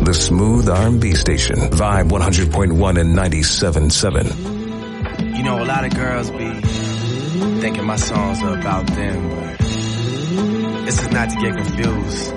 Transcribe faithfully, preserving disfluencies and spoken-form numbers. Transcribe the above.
the smooth R and B station, Vibe one hundred point one and ninety-seven point seven. You know, a lot of girls be thinking my songs are about them, but this is not to get confused.